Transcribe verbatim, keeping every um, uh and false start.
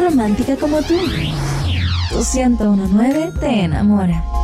romántica como tú. Tu ciento uno punto nueve te enamora.